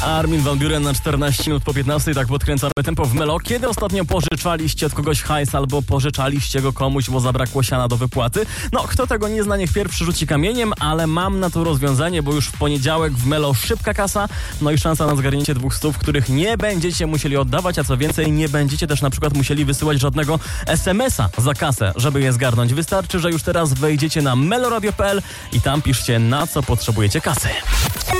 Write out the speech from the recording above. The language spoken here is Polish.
Armin van Buuren na 14 minut po 15. Tak podkręcamy tempo w Melo. Kiedy ostatnio pożyczaliście od kogoś hajs albo pożyczaliście go komuś, bo zabrakło siana do wypłaty? No, kto tego nie zna, niech pierwszy rzuci kamieniem, ale mam na to rozwiązanie, bo już w poniedziałek w Melo szybka kasa, no i szansa na zgarnięcie 200, których nie będziecie musieli oddawać, a co więcej, nie będziecie też na przykład musieli wysyłać żadnego SMS-a za kasę, żeby je zgarnąć. Wystarczy, że już teraz wejdziecie na meloradio.pl i tam piszcie, na co potrzebujecie kasy.